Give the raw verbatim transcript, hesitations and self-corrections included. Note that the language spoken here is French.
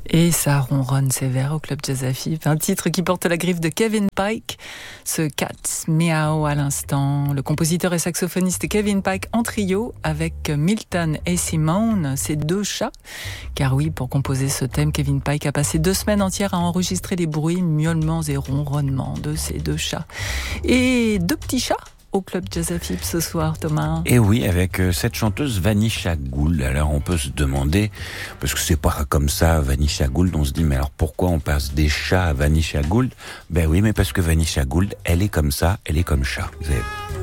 Et ça ronronne sévère au Club Jazz Afib. Un titre qui porte la griffe de Kevin Pike. Ce Cat's Meow à l'instant. Le compositeur et saxophoniste Kevin Pike en trio avec Milton et Simone, ces deux chats. Car oui, pour composer ce thème, Kevin Pike a passé deux semaines entières à enregistrer les bruits, miaulements et ronronnements de ces deux chats. Et deux petits chats au Club Jazz Afib ce soir, Thomas. Et oui, avec cette chanteuse Vanisha Gould. Alors on peut se demander, parce que c'est pas comme ça Vanisha Gould, on se dit mais alors pourquoi on passe des chats à Vanisha Gould? Ben oui, mais parce que Vanisha Gould, elle est comme ça, elle est comme chat. Vous avez...